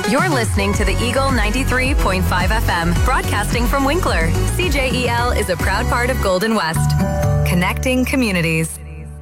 You're listening to the Eagle 93.5 FM, broadcasting from Winkler. CJEL is a proud part of Golden West, connecting communities.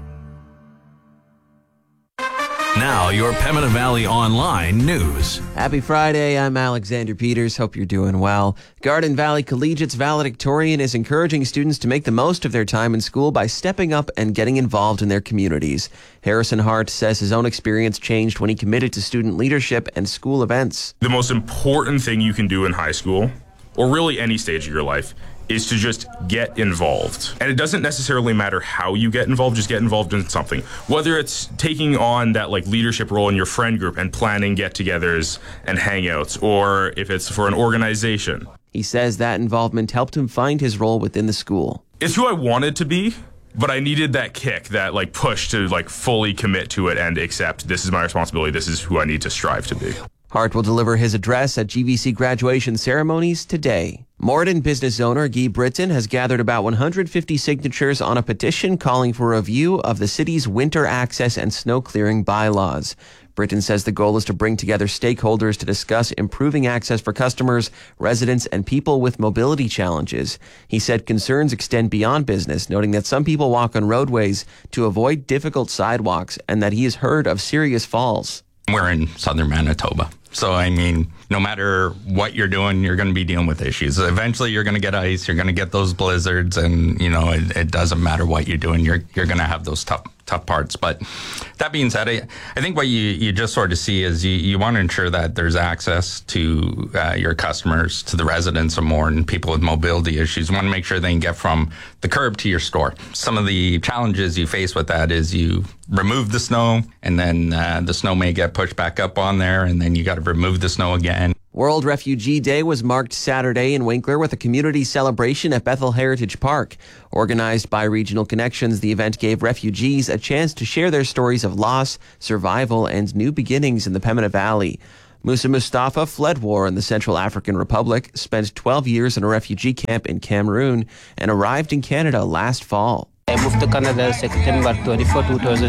Now, your Pembina Valley Online news. Happy Friday. I'm Alexander Peters. Hope you're doing well. Garden Valley Collegiate's valedictorian is encouraging students to make the most of their time in school by stepping up and getting involved in their communities. Harrison Hart says his own experience changed when he committed to student leadership and school events. The most important thing you can do in high school, or really any stage of your life, is to just get involved. And it doesn't necessarily matter how you get involved, just get involved in something. Whether it's taking on that leadership role in your friend group and planning get-togethers and hangouts, or if it's for an organization. He says that involvement helped him find his role within the school. It's who I wanted to be, but I needed that kick, that push to fully commit to it and accept this is my responsibility, this is who I need to strive to be. Hart will deliver his address at GVC graduation ceremonies today. Morden business owner Guy Britton has gathered about 150 signatures on a petition calling for a review of the city's winter access and snow clearing bylaws. Britton says the goal is to bring together stakeholders to discuss improving access for customers, residents, and people with mobility challenges. He said concerns extend beyond business, noting that some people walk on roadways to avoid difficult sidewalks and that he has heard of serious falls. We're in southern Manitoba. So, no matter what you're doing, you're going to be dealing with issues. Eventually, you're going to get ice, you're going to get those blizzards, and, it doesn't matter what you're doing. You're going to have those tough parts. But that being said, I think what you just sort of see is you want to ensure that there's access to your customers, to the residents of Morden, people with mobility issues. You want to make sure they can get from the curb to your store. Some of the challenges you face with that is you remove the snow, and then the snow may get pushed back up on there, and then you got to remove the snow again. World Refugee Day was marked Saturday in Winkler with a community celebration at Bethel Heritage Park. Organized by Regional Connections, the event gave refugees a chance to share their stories of loss, survival, and new beginnings in the Pembina Valley. Musa Mustafa fled war in the Central African Republic, spent 12 years in a refugee camp in Cameroon, and arrived in Canada last fall. I moved to Canada September 24,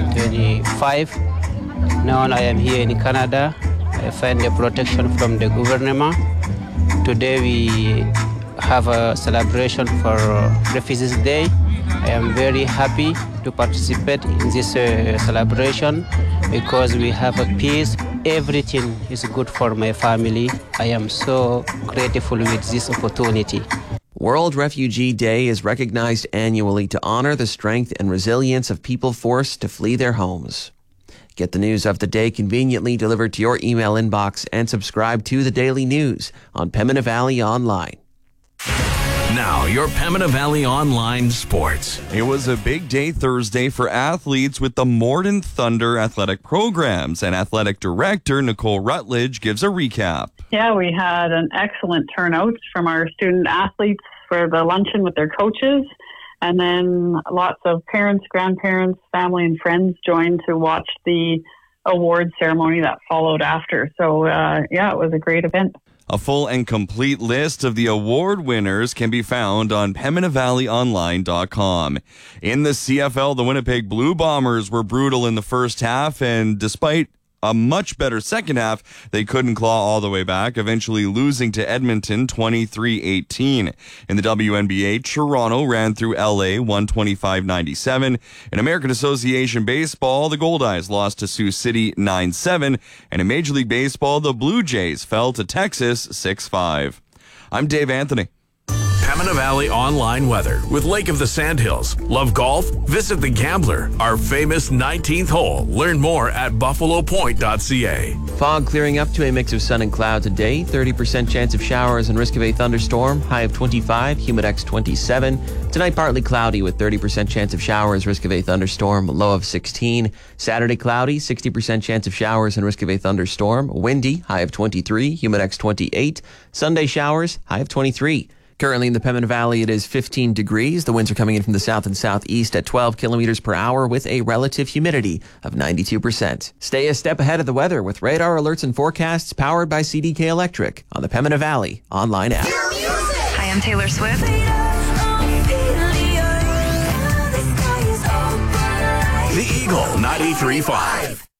2025. Now I am here in Canada. I find the protection from the government. Today we have a celebration for Refugees Day. I am very happy to participate in this celebration because we have a peace. Everything is good for my family. I am so grateful with this opportunity. World Refugee Day is recognized annually to honor the strength and resilience of people forced to flee their homes. Get the news of the day conveniently delivered to your email inbox and subscribe to the Daily News on Pembina Valley Online. Now, your Pembina Valley Online sports. It was a big day Thursday for athletes with the Morden Thunder athletic programs, and athletic director Nicole Rutledge gives a recap. Yeah, we had an excellent turnout from our student athletes for the luncheon with their coaches. And then lots of parents, grandparents, family, and friends joined to watch the award ceremony that followed after. So, it was a great event. A full and complete list of the award winners can be found on PembinaValleyOnline.com. In the CFL, the Winnipeg Blue Bombers were brutal in the first half, and despite a much better second half, they couldn't claw all the way back, eventually losing to Edmonton 23-18. In the WNBA, Toronto ran through LA 125-97. In American Association Baseball, the Goldeyes lost to Sioux City 9-7. And in Major League Baseball, the Blue Jays fell to Texas 6-5. I'm Dave Anthony. Pembina Valley Online weather with Lake of the Sandhills. Love golf? Visit The Gambler, our famous 19th hole. Learn more at buffalopoint.ca. Fog clearing up to a mix of sun and cloud today. 30% chance of showers and risk of a thunderstorm. High of 25, humidex 27. Tonight partly cloudy with 30% chance of showers, risk of a thunderstorm. Low of 16. Saturday cloudy, 60% chance of showers and risk of a thunderstorm. Windy, high of 23, humidex 28. Sunday showers, high of 23. Currently in the Pembina Valley, it is 15 degrees. The winds are coming in from the south and southeast at 12 kilometers per hour with a relative humidity of 92%. Stay a step ahead of the weather with radar alerts and forecasts powered by CDK Electric on the Pembina Valley online app. Hi, I'm Taylor Swift. The Eagle 93.5.